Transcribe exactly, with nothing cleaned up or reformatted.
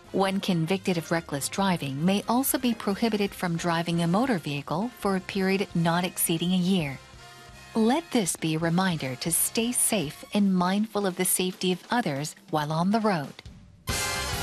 When convicted of reckless driving, may also be prohibited from driving a motor vehicle for a period not exceeding a year. Let this be a reminder to stay safe and mindful of the safety of others while on the road.